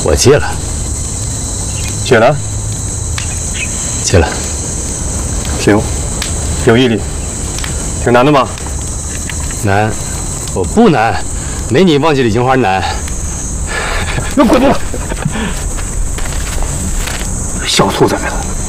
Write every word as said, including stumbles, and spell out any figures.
我戒了， 戒了， 戒了。 行，有毅力，挺难的吗？ 难，我不难，没你忘记李金花难。 那滚吧！小兔崽子！